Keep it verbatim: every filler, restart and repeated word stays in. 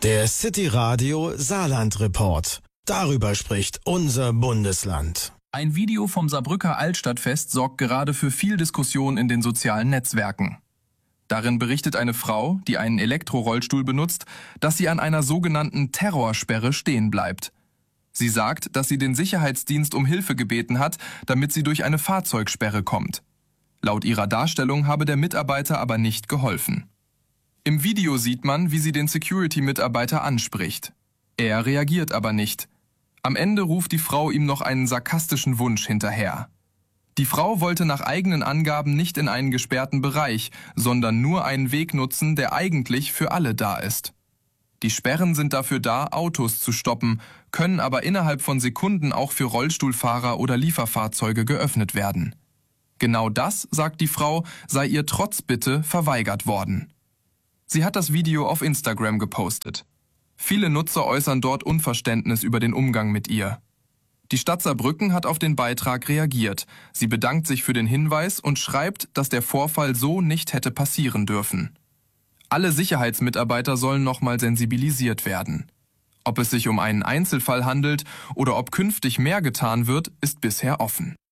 Der City Radio Saarland Report. Darüber spricht unser Bundesland. Ein Video vom Saarbrücker Altstadtfest sorgt gerade für viel Diskussion in den sozialen Netzwerken. Darin berichtet eine Frau, die einen Elektrorollstuhl benutzt, dass sie an einer sogenannten Terrorsperre stehen bleibt. Sie sagt, dass sie den Sicherheitsdienst um Hilfe gebeten hat, damit sie durch eine Fahrzeugsperre kommt. Laut ihrer Darstellung habe der Mitarbeiter aber nicht geholfen. Im Video sieht man, wie sie den Security-Mitarbeiter anspricht. Er reagiert aber nicht. Am Ende ruft die Frau ihm noch einen sarkastischen Wunsch hinterher. Die Frau wollte nach eigenen Angaben nicht in einen gesperrten Bereich, sondern nur einen Weg nutzen, der eigentlich für alle da ist. Die Sperren sind dafür da, Autos zu stoppen, können aber innerhalb von Sekunden auch für Rollstuhlfahrer oder Lieferfahrzeuge geöffnet werden. Genau das, sagt die Frau, sei ihr trotz Bitte verweigert worden. Sie hat das Video auf Instagram gepostet. Viele Nutzer äußern dort Unverständnis über den Umgang mit ihr. Die Stadt Saarbrücken hat auf den Beitrag reagiert. Sie bedankt sich für den Hinweis und schreibt, dass der Vorfall so nicht hätte passieren dürfen. Alle Sicherheitsmitarbeiter sollen nochmal sensibilisiert werden. Ob es sich um einen Einzelfall handelt oder ob künftig mehr getan wird, ist bisher offen.